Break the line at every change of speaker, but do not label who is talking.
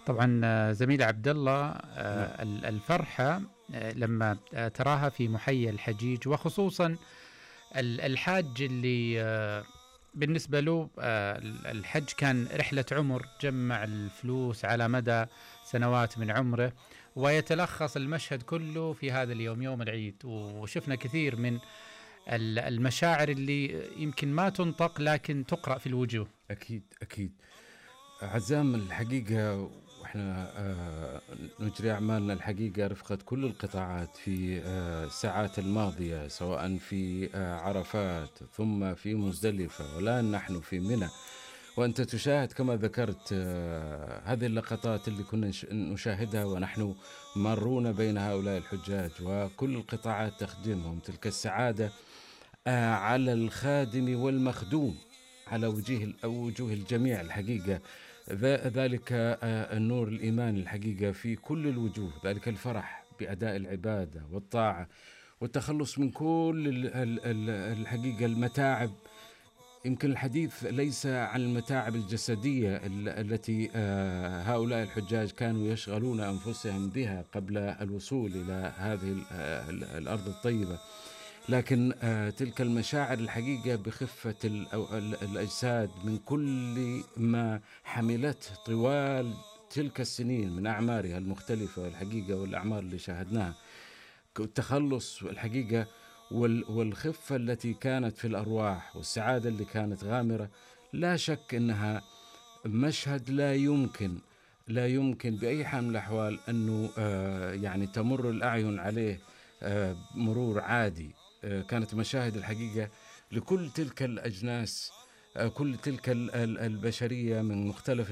طبعا زميل عبد الله،
نعم.
الفرحة لما تراها في محيا الحجيج، وخصوصا الحاج اللي بالنسبة له الحج كان رحلة عمر، جمع الفلوس على مدى سنوات من عمره، ويتلخص المشهد كله في هذا اليوم، يوم العيد. وشفنا كثير من المشاعر اللي يمكن ما تنطق لكن تقرأ في الوجوه.
أكيد أكيد. عزام، الحقيقة وإحنا نجري أعمالنا الحقيقة رفقة كل القطاعات في الساعات الماضية، سواء في عرفات ثم في مزدلفة، والآن نحن في منى، وأنت تشاهد كما ذكرت هذه اللقطات اللي كنا نشاهدها ونحن مارون بين هؤلاء الحجاج، وكل القطاعات تخدمهم. تلك السعادة على الخادم والمخدوم، على وجوه الجميع الحقيقة. ذلك النور الإيمان الحقيقة في كل الوجوه، ذلك الفرح بأداء العبادة والطاعة والتخلص من كل الحقيقة المتاعب. يمكن الحديث ليس عن المتاعب الجسدية التي هؤلاء الحجاج كانوا يشغلون أنفسهم بها قبل الوصول إلى هذه الأرض الطيبة، لكن تلك المشاعر الحقيقة بخفة الأجساد من كل ما حملته طوال تلك السنين من أعمارها المختلفة الحقيقة، والأعمار اللي شاهدناها، التخلص الحقيقة والخفة التي كانت في الأرواح والسعادة اللي كانت غامرة. لا شك أنها مشهد لا يمكن بأي حال من الأحوال أنه يعني تمر الأعين عليه مرور عادي. كانت مشاهد الحقيقة لكل تلك الأجناس، كل تلك البشرية من مختلف